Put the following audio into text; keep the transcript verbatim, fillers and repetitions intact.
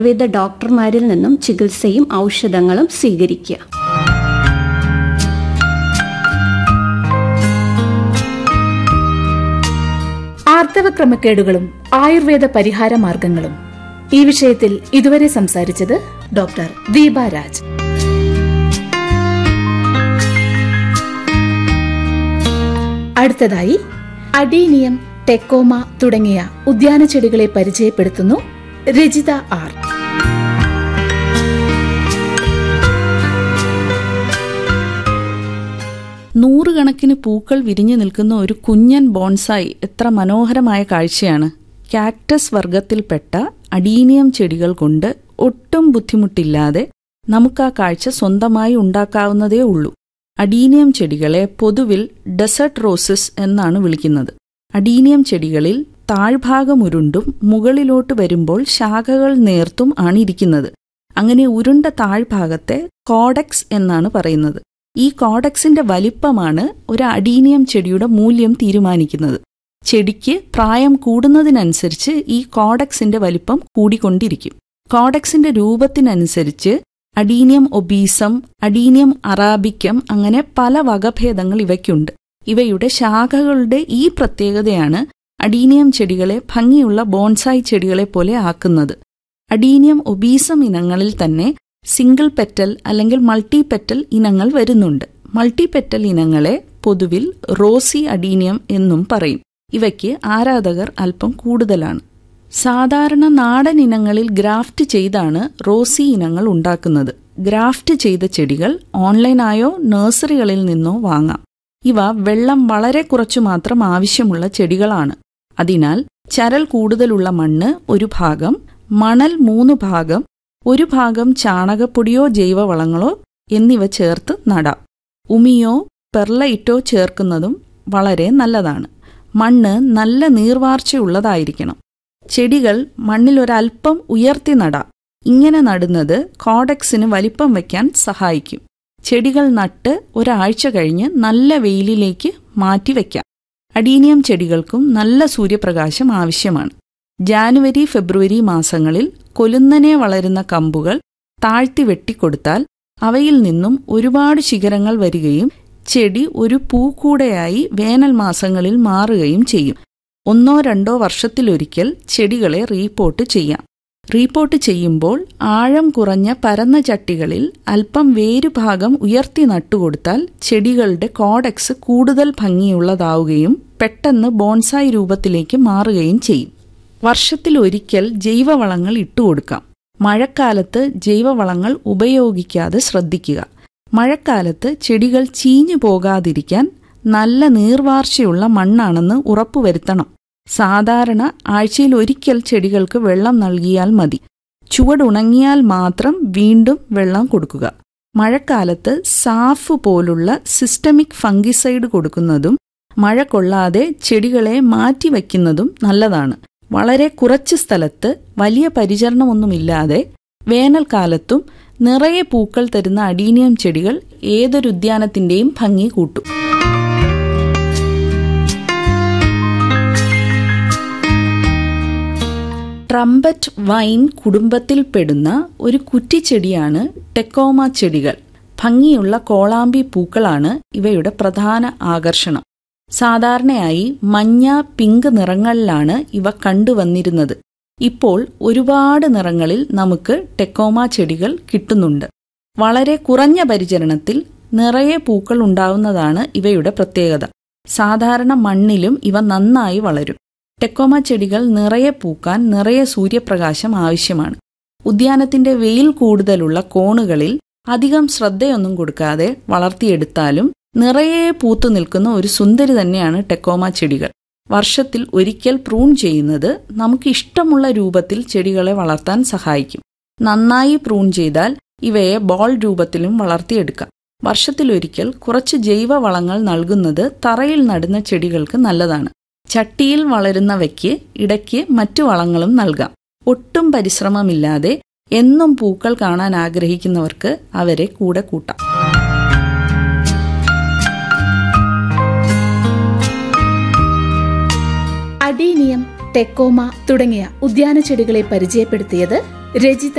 വിവിധ ഡോക്ടർമാരിൽ നിന്നും ചികിത്സയും ഔഷധങ്ങളും സ്വീകരിക്കുക. ആർത്തവ ക്രമക്കേടുകളും ആയുർവേദ പരിഹാര മാർഗങ്ങളും ഈ വിഷയത്തിൽ ഇതുവരെ സംസാരിച്ചത് ഡോക്ടർ ദീപ രാജ്. അടുത്തതായി അഡീനിയം, ടെക്കോമ തുടങ്ങിയ ഉദ്യാന ചെടികളെ പരിചയപ്പെടുത്തുന്നു രജിത ആർ. നൂറുകണക്കിന് പൂക്കൾ വിരിഞ്ഞു നിൽക്കുന്ന ഒരു കുഞ്ഞൻ ബോൺസായി എത്ര മനോഹരമായ കാഴ്ചയാണ്. കാക്ടസ് വർഗത്തിൽപ്പെട്ട അഡീനിയം ചെടികൾ കൊണ്ട് ഒട്ടും ബുദ്ധിമുട്ടില്ലാതെ നമുക്ക് ആ കാഴ്ച സ്വന്തമായി ഉണ്ടാക്കാവുന്നതേ ഉള്ളൂ. അഡീനിയം ചെടികളെ പൊതുവിൽ ഡെസേർട്ട് റോസസ് എന്നാണ് വിളിക്കുന്നത്. അഡീനിയം ചെടികളിൽ താഴ്ഭാഗം ഉരുണ്ടും മുകളിലോട്ട് വരുമ്പോൾ ശാഖകൾ നേർത്തും ആണ് ഇരിക്കുന്നത്. അങ്ങനെ ഉരുണ്ട താഴ്ഭാഗത്തെ കോഡെക്സ് എന്നാണ് പറയുന്നത്. ഈ കോഡെക്സിന്റെ വലിപ്പമാണ് ഒരു അഡീനിയം ചെടിയുടെ മൂല്യം തീരുമാനിക്കുന്നത്. ചെടിക്ക് പ്രായം കൂടുന്നതിനനുസരിച്ച് ഈ കോഡെക്സിന്റെ വലിപ്പം കൂടിക്കൊണ്ടിരിക്കും. കോഡെക്സിന്റെ രൂപത്തിനനുസരിച്ച് അഡീനിയം ഒബീസം, അഡീനിയം അറാബിക്കം അങ്ങനെ പല വകഭേദങ്ങൾ ഇവയ്ക്കുണ്ട്. ഇവയുടെ ശാഖകളുടെ ഈ പ്രത്യേകതയാണ് അഡീനിയം ചെടികളെ ഭംഗിയുള്ള ബോൺസായി ചെടികളെ പോലെ ആക്കുന്നത്. അഡീനിയം ഒബീസം ഇനങ്ങളിൽ തന്നെ സിംഗിൾ പെറ്റൽ അല്ലെങ്കിൽ മൾട്ടി പെറ്റൽ ഇനങ്ങൾ വരുന്നുണ്ട്. മൾട്ടി പെറ്റൽ ഇനങ്ങളെ പൊതുവിൽ റോസി അഡീനിയം എന്നും പറയും. ഇവയ്ക്ക് ആരാധകർ അല്പം കൂടുതലാണ്. സാധാരണ നാടൻ ഇനങ്ങളിൽ ഗ്രാഫ്റ്റ് ചെയ്താണ് റോസി ഇനങ്ങൾ ഉണ്ടാക്കുന്നത്. ഗ്രാഫ്റ്റ് ചെയ്ത ചെടികൾ ഓൺലൈനായോ നഴ്സറികളിൽ നിന്നോ വാങ്ങാം. ഇവ വെള്ളം വളരെ കുറച്ചു മാത്രം ആവശ്യമുള്ള ചെടികളാണ്. അതിനാൽ ചരൽ കൂടുതലുള്ള മണ്ണ് ഒരു ഭാഗം, മണൽ മൂന്ന് ഭാഗം, ഒരു ഭാഗം ചാണകപ്പൊടിയോ ജൈവവളങ്ങളോ എന്നിവ ചേർത്ത് നടാം. ഉമിയോ പെർലൈറ്റോ ചേർക്കുന്നതും വളരെ നല്ലതാണ്. മണ്ണ് നല്ല നീർവാർച്ചയുള്ളതായിരിക്കണം. ചെടികൾ മണ്ണിലൊരൽപ്പം ഉയർത്തി നടാം. ഇങ്ങനെ നടുന്നത് കോഡെക്സിന് വലിപ്പം വയ്ക്കാൻ സഹായിക്കും. ചെടികൾ നട്ട് ഒരാഴ്ച കഴിഞ്ഞ് നല്ല വെയിലിലേക്ക് മാറ്റിവെക്കാം. അഡീനിയം ചെടികൾക്കും നല്ല സൂര്യപ്രകാശം ആവശ്യമാണ്. ജാനുവരി ഫെബ്രുവരി മാസങ്ങളിൽ കൊലുന്നനെ വളരുന്ന കമ്പുകൾ താഴ്ത്തി വെട്ടിക്കൊടുത്താൽ അവയിൽ നിന്നും ഒരുപാട് ശിഖരങ്ങൾ വരികയും ചെടി ഒരു പൂക്കൂടയായി വേനൽ മാസങ്ങളിൽ മാറുകയും ചെയ്യും. ഒന്നോ രണ്ടോ വർഷത്തിലൊരിക്കൽ ചെടികളെ റീപോട്ട് ചെയ്യാം. റീപോട്ട് ചെയ്യുമ്പോൾ ആഴം കുറഞ്ഞ പരന്ന ചട്ടികളിൽ അല്പം വേരുഭാഗം ഉയർത്തി നട്ടുകൊടുത്താൽ ചെടികളുടെ കോഡെക്സ് കൂടുതൽ ഭംഗിയുള്ളതാവുകയും പെട്ടെന്ന് ബോൺസായി രൂപത്തിലേക്ക് മാറുകയും ചെയ്യും. വർഷത്തിലൊരിക്കൽ ജൈവവളങ്ങൾ ഇട്ടുകൊടുക്കാം. മഴക്കാലത്ത് ജൈവവളങ്ങൾ ഉപയോഗിക്കാതെ ശ്രദ്ധിക്കുക. മഴക്കാലത്ത് ചെടികൾ ചീഞ്ഞു പോകാതിരിക്കാൻ നല്ല നീർവാർച്ചയുള്ള മണ്ണാണെന്ന് ഉറപ്പുവരുത്തണം. സാധാരണ ആഴ്ചയിൽ ഒരിക്കൽ ചെടികൾക്ക് വെള്ളം നൽകിയാൽ മതി. ചുവടുണങ്ങിയാൽ മാത്രം വീണ്ടും വെള്ളം കൊടുക്കുക. മഴക്കാലത്ത് സാഫ് പോലുള്ള സിസ്റ്റമിക് ഫംഗിസൈഡ് കൊടുക്കുന്നതും മഴ കൊള്ളാതെ ചെടികളെ മാറ്റിവെക്കുന്നതും നല്ലതാണ്. വളരെ കുറച്ച് സ്ഥലത്ത് വലിയ പരിചരണമൊന്നുമില്ലാതെ വേനൽക്കാലത്തും നിറയെ പൂക്കൾ തരുന്ന അഡീനിയം ചെടികൾ ഏതൊരു ഉദ്യാനത്തിന്റെയും ഭംഗി കൂട്ടും. ട്രംപറ്റ് വൈൻ കുടുംബത്തിൽപ്പെടുന്ന ഒരു കുറ്റിച്ചെടിയാണ് ടെക്കോമ ചെടികൾ. ഭംഗിയുള്ള കോളാമ്പി പൂക്കളാണ് ഇവയുടെ പ്രധാന ആകർഷണം. സാധാരണയായി മഞ്ഞ, പിങ്ക് നിറങ്ങളിലാണ് ഇവ കണ്ടുവന്നിരുന്നത്. ഇപ്പോൾ ഒരുപാട് നിറങ്ങളിൽ നമുക്ക് ടെക്കോമ ചെടികൾ കിട്ടുന്നുണ്ട്. വളരെ കുറഞ്ഞ പരിചരണത്തിൽ നിറയെ പൂക്കൾ ഉണ്ടാവുന്നതാണ് ഇവയുടെ പ്രത്യേകത. സാധാരണ മണ്ണിലും ഇവ നന്നായി വളരും. ടെക്കോമ ചെടികൾ നിറയെ പൂക്കാൻ നിറയെ സൂര്യപ്രകാശം ആവശ്യമാണ്. ഉദ്യാനത്തിന്റെ വെയിൽ കൂടുതലുള്ള കോണുകളിൽ അധികം ശ്രദ്ധയൊന്നും കൊടുക്കാതെ വളർത്തിയെടുത്താലും നിറയെ പൂത്തു നിൽക്കുന്ന ഒരു സുന്ദരി തന്നെയാണ് ടെക്കോമ ചെടികൾ. വർഷത്തിൽ ഒരിക്കൽ പ്രൂൺ ചെയ്യുന്നത് നമുക്ക് ഇഷ്ടമുള്ള രൂപത്തിൽ ചെടികളെ വളർത്താൻ സഹായിക്കും. നന്നായി പ്രൂൺ ചെയ്താൽ ഇവയെ ബോൾ രൂപത്തിലും വളർത്തിയെടുക്കാം. വർഷത്തിലൊരിക്കൽ കുറച്ച് ജൈവവളങ്ങൾ നൽകുന്നത് തറയിൽ നടുന്ന ചെടികൾക്ക് നല്ലതാണ്. ചട്ടിയിൽ വളരുന്നവയ്ക്ക് ഇടയ്ക്ക് മറ്റു വളങ്ങളും നൽകാം. ഒട്ടും പരിശ്രമമില്ലാതെ എന്നും പൂക്കൾ കാണാൻ ആഗ്രഹിക്കുന്നവർക്ക് അവരെ കൂടെ കൂട്ടാം. അഡീനിയം, ടെക്കോമ തുടങ്ങിയ ഉദ്യാന ചെടികളെ പരിചയപ്പെടുത്തിയത് രജിത